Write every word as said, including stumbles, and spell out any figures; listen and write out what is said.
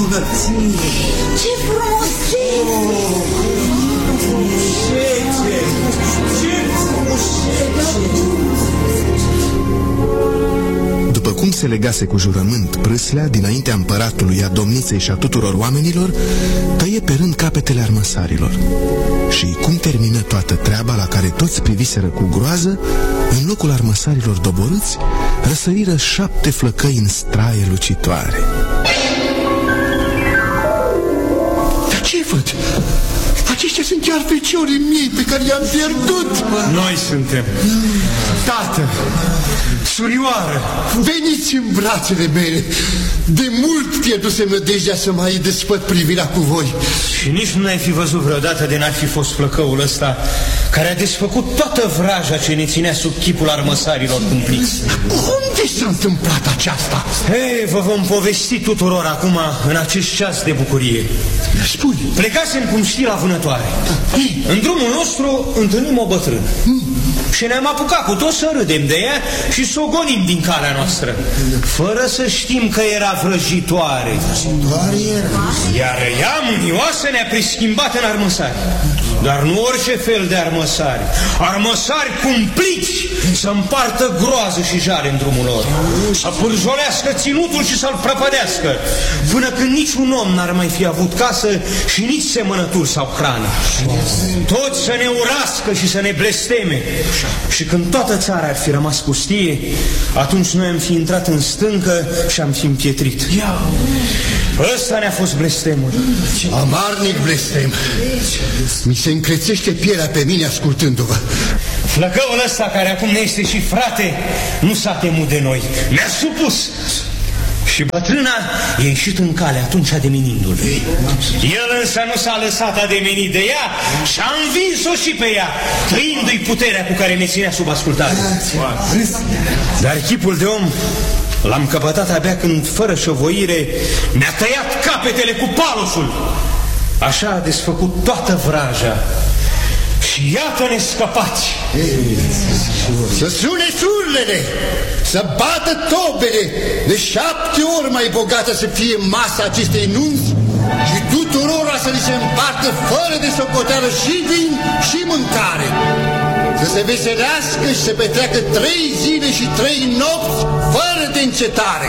minunăție! Ce frumusețe! Ce frumusețe! După cum se legase cu jurământ prâslea dinaintea împăratului, a domniței și a tuturor oamenilor, tăie pe rând capetele armăsarilor. Și cum termină toată treaba, la care toți priviseră cu groază, în locul armăsarilor doborâți răsăriră șapte flăcăi în straie lucitoare. Dar ce văd? Aceștia sunt chiar feciorii mei pe care i-am pierdut. Noi suntem. Tată, surioară, veniți în brațele mele. De mult pierdusem nădejdea să mai despăt privirea cu voi. Și nici nu ai fi văzut vreodată de n-ar fi fost flăcăul ăsta care a desfăcut toată vraja ce ne ținea sub chipul armăsarilor cumpliți. Unde s-a întâmplat aceasta? Ei, vă vom povesti tuturor acum, în acest ceas de bucurie. Spune. Plecasem, cum știi, la vânătoare. În drumul nostru întâlnim o bătrână. Și ne-am apucat cu tot să râdem de ea și să o gonim din calea noastră, fără să știm că era vrăjitoare. Iar ea, mânioasă, ne-a preschimbat în armăsari. Dar nu orice fel de armăsari, armăsari cumpliți, să împartă groază și jale în drumul lor, să pârjolească ținutul și să-l prăpădească, până când niciun om n-ar mai fi avut casă și nici semănături sau hrană. Toți să ne urască și să ne blesteme. Și când toată țara ar fi rămas pustie, atunci noi am fi intrat în stâncă și am fi împietrit. Ăsta ne-a fost blestemul. Amarnic blestem. Mi se încrețește pielea pe mine ascultându-vă. Flăcăul ăsta, care acum ne este și frate, nu s-a temut de noi. Ne-a supus. Și bătrâna e ieșit în cale atunci ademenindu-l. El însă nu s-a lăsat ademenit de ea și a învins-o și pe ea, trăindu-i puterea cu care ne ținea sub ascultare. Dar chipul de om l-am căpătat abia când, fără șovoire, mi-a tăiat capetele cu palosul. Așa a desfăcut toată vraja. Și iată-ne scăpați. Să sune surlele, să bată tobele, de șapte ori mai bogată să fie masa acestei nunți și tuturora să li se împartă fără de socoteală și vin și mâncare. Să se veselească și să petreacă trei zile și trei nopți fără de încetare.